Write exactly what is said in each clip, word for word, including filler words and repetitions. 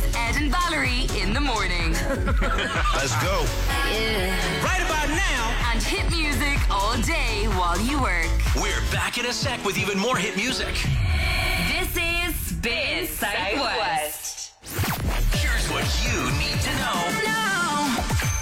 Ed and Valerie in the morning. Let's go. Yeah. Right about now. And hit music all day while you work. We're back in a sec with even more hit music. This is Spin Southwest. Here's what you need to know. No.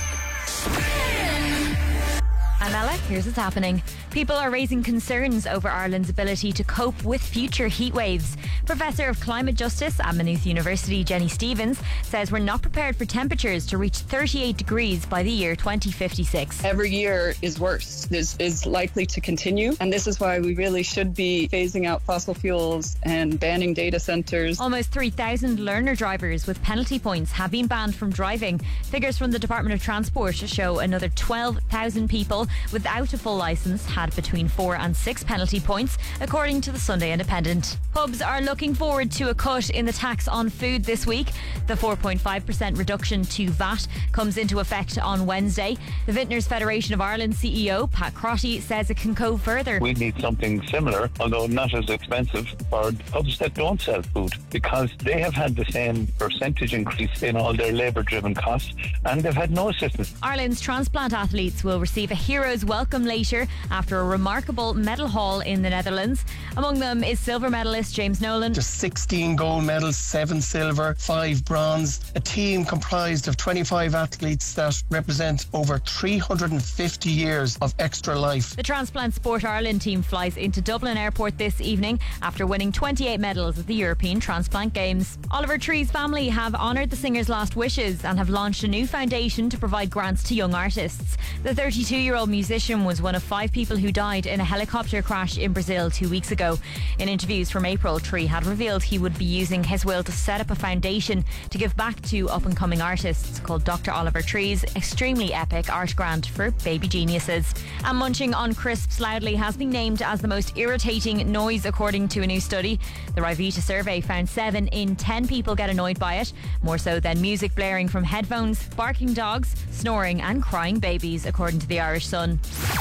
Spin. I'm Ella. Here's what's happening. People are raising concerns over Ireland's ability to cope with future heat waves. Professor of Climate Justice at Maynooth University, Jenny Stevens, says we're not prepared for temperatures to reach thirty-eight degrees by the year twenty fifty-six. Every year is worse. This is likely to continue, and this is why we really should be phasing out fossil fuels and banning data centres. Almost three thousand learner drivers with penalty points have been banned from driving. Figures from the Department of Transport show another twelve thousand people without a full licence had between four and six penalty points, according to the Sunday Independent. Pubs are looking forward to a cut in the tax on food this week. The four point five percent reduction to V A T comes into effect on Wednesday. The Vintners Federation of Ireland C E O Pat Crotty says it can go further. We need something similar, although not as expensive, for pubs that don't sell food, because they have had the same percentage increase in all their labour-driven costs, and they've had no assistance. Ireland's transplant athletes will receive a hero's welcome later after a remarkable medal haul in the Netherlands. Among them is silver medalist James Nolan. Just sixteen gold medals, seven silver, five bronze. A team comprised of twenty-five athletes that represent over three hundred fifty years of extra life. The Transplant Sport Ireland team flies into Dublin Airport this evening after winning twenty-eight medals at the European Transplant Games. Oliver Tree's family have honoured the singer's last wishes and have launched a new foundation to provide grants to young artists. The thirty-two-year-old musician was one of five people who died in a helicopter crash in Brazil two weeks ago. In interviews from April, Tree had revealed he would be using his will to set up a foundation to give back to up-and-coming artists called Doctor Oliver Tree's Extremely Epic Art Grant for Baby Geniuses. And munching on crisps loudly has been named as the most irritating noise according to a new study. The Rivita survey found seven in ten people get annoyed by it, more so than music blaring from headphones, barking dogs, snoring and crying babies, according to the Irish Sun.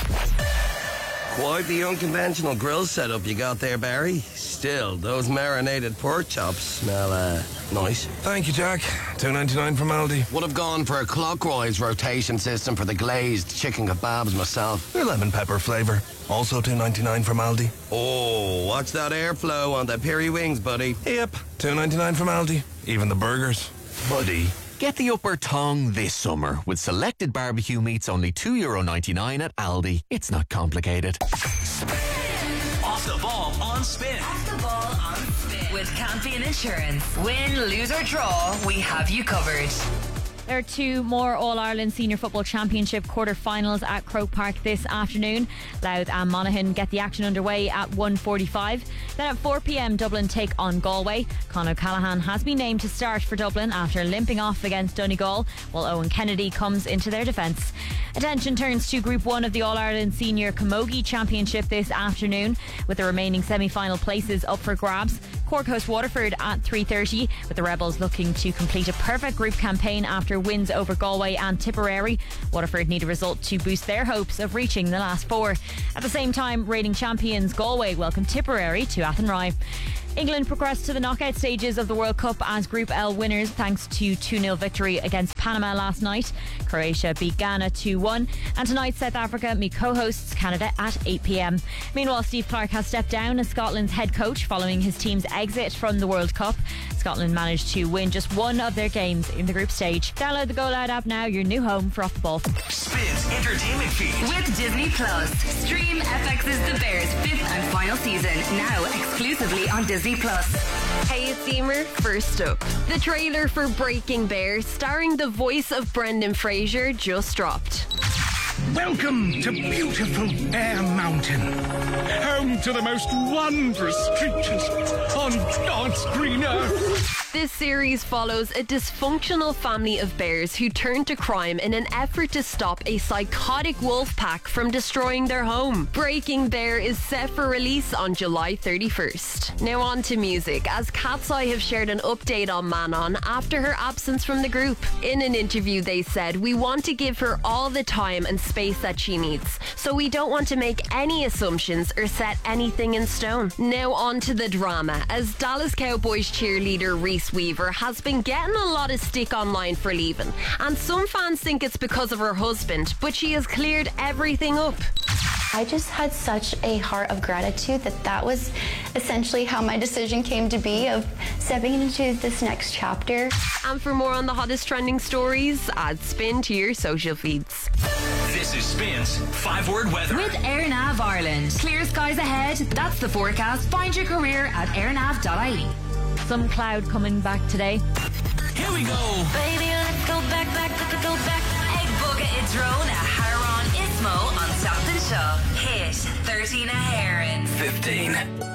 Quite the unconventional grill setup you got there, Barry. Still, those marinated pork chops smell uh, nice. Thank you, Jack. two ninety-nine from Aldi. Would have gone for a clockwise rotation system for the glazed chicken kebabs myself. They're lemon pepper flavour. Also two ninety-nine from Aldi. Oh, watch that airflow on the peri wings, buddy. Yep, two ninety-nine from Aldi. Even the burgers. Buddy. Get the upper tongue this summer with selected barbecue meats only two euro ninety-nine at Aldi. It's not complicated. Off the ball on Spin. Off the ball on Spin. With Campion Insurance. Win, lose or draw, we have you covered. There are two more All-Ireland Senior Football Championship quarter-finals at Croke Park this afternoon. Louth and Monaghan get the action underway at one forty-five. Then at four p.m, Dublin take on Galway. Conor O'Callaghan has been named to start for Dublin after limping off against Donegal, while Owen Kennedy comes into their defence. Attention turns to Group one of the All-Ireland Senior Camogie Championship this afternoon, with the remaining semi-final places up for grabs. Cork host Waterford at three thirty, with the Rebels looking to complete a perfect group campaign after wins over Galway and Tipperary. Waterford need a result to boost their hopes of reaching the last four. At the same time, reigning champions Galway welcome Tipperary to Athenry. England progressed to the knockout stages of the World Cup as Group L winners thanks to two nil victory against Panama last night. Croatia beat Ghana two one, and tonight South Africa meet co-hosts Canada at eight p.m. Meanwhile, Steve Clarke has stepped down as Scotland's head coach following his team's exit from the World Cup. Scotland managed to win just one of their games in the group stage. Download the Go Loud app now, your new home for Off the Ball. Spin's entertainment feed. With Disney Plus. Stream F X's The Bears fifth and final season, now exclusively on Disney Plus. Hey, it's Emer. First up, the trailer for Breaking Bear, starring the voice of Brendan Fraser, just dropped. Welcome to beautiful Bear Mountain, home to the most wondrous creatures on God's green earth. This series follows a dysfunctional family of bears who turn to crime in an effort to stop a psychotic wolf pack from destroying their home. Breaking Bear is set for release on July thirty-first. Now on to music, as Cat's Eye have shared an update on Manon after her absence from the group. In an interview they said, "We want to give her all the time and space that she needs, so we don't want to make any assumptions or set anything in stone." Now on to the drama, as Dallas Cowboys cheerleader Reese Denise Weaver has been getting a lot of stick online for leaving, and some fans think it's because of her husband, but she has cleared everything up. I just had such a heart of gratitude that that was essentially how my decision came to be of stepping into this next chapter. And for more on the hottest trending stories, add Spin to your social feeds. This is Spin's five-word weather. With AirNav Ireland. Clear skies ahead. That's the forecast. Find your career at airnav dot I E. Some cloud coming back today. Here we go. Baby, let's go back, back, back, go back. Egg Boga Idrone a Haran Ismo on South and Shaw. Hit thirteen a Heron. fifteen.